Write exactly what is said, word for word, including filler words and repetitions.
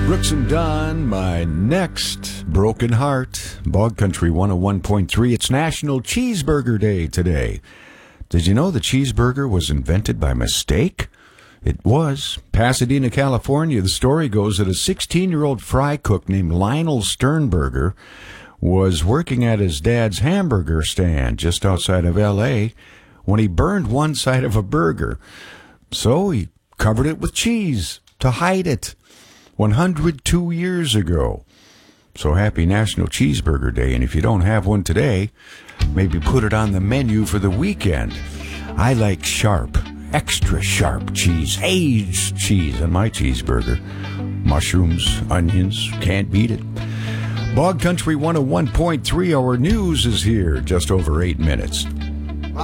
Brooks and Dunn, my next broken heart. Bog Country one oh one point three. It's National Cheeseburger Day today. Did you know the cheeseburger was invented by mistake? It was. Pasadena, California. The story goes that a sixteen-year-old fry cook named Lionel Sternberger was working at his dad's hamburger stand just outside of L A when he burned one side of a burger. So he covered it with cheese to hide it. one hundred two years ago. So happy National Cheeseburger Day. And if you don't have one today, maybe put it on the menu for the weekend. I like sharp, extra sharp cheese, aged cheese on my cheeseburger. Mushrooms, onions, can't beat it. Bog Country one oh one point three, our news is here, just over eight minutes.